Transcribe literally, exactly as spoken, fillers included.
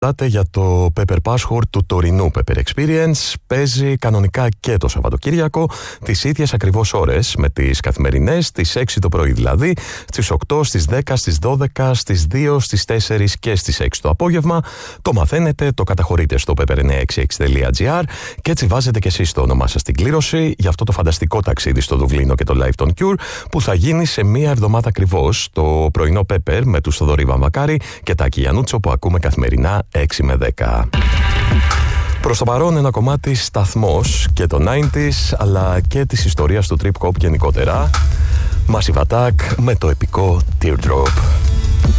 Για το Pepper Password του τωρινού Pepper Experience. Παίζει κανονικά και το Σαββατοκύριακο τις ίδιες ακριβώς ώρες με τις καθημερινές, στις έξι το πρωί δηλαδή, στις οκτώ, στις δέκα, στις δώδεκα, στις δύο, στις τέσσερις και στις έξι το απόγευμα. Το μαθαίνετε, το καταχωρείτε στο pepper εννιακόσια εξήντα έξι τελεία gr και έτσι βάζετε και εσείς το όνομά σας στην κλήρωση για αυτό το φανταστικό ταξίδι στο Δουβλίνο και το Live των Cure που θα γίνει σε μία εβδομάδα ακριβώς, το πρωινό Pepper με τους Θοδωρή Βαμβακάρη και Τάκη Γιαννούτσο που ακούμε καθημερινά έξι με δέκα. Προς το παρόν ένα κομμάτι σταθμός και το ενενήντα αλλά και της ιστορίας του trip hop γενικότερα. Massive Attack με το επικό Teardrop.